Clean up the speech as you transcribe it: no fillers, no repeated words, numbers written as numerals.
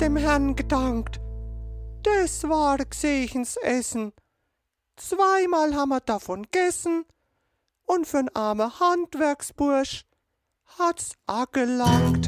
dem Herrn gedankt. Das war Gsechens Essen. 2-mal haben wir davon gegessen und für'n arme Handwerksbursch hat's a gelangt.